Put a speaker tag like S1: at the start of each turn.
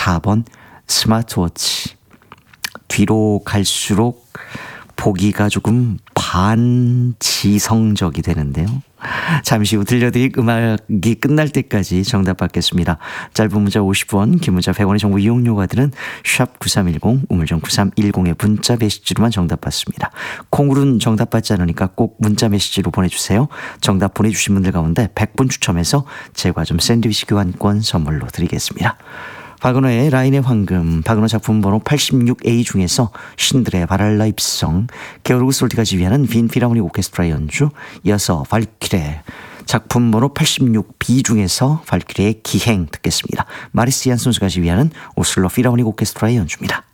S1: 4번 스마트워치. 뒤로 갈수록 보기가 조금 반지성적이 되는데요. 잠시 후 들려드릴 음악이 끝날 때까지 정답 받겠습니다. 짧은 문자 50원, 긴 문자 100원의 정보 이용료가 드는 샵9310, 우물정 9310의 문자 메시지로만 정답 받습니다. 콩으로는 정답 받지 않으니까 꼭 문자 메시지로 보내주세요. 정답 보내주신 분들 가운데 100분 추첨해서 제과점 샌드위치 교환권 선물로 드리겠습니다. 박은호의 라인의 황금, 박은호 작품 번호 86A 중에서 신들의 바랄라 입성, 게오르그 솔티가 지휘하는 빈 필하모닉 오케스트라 연주, 이어서 발키레 작품 번호 86B 중에서 발키레의 기행 듣겠습니다. 마리스 얀 선수가 지휘하는 오슬로 필하모닉 오케스트라의 연주입니다.